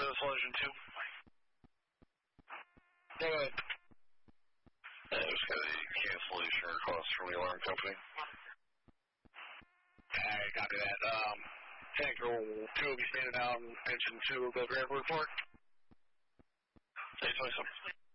Solution 2. Go ahead. I just got a cancellation request from the alarm company. Alright, copy that. Tanker 2 will be standing out and engine 2 will go to airport report. 827.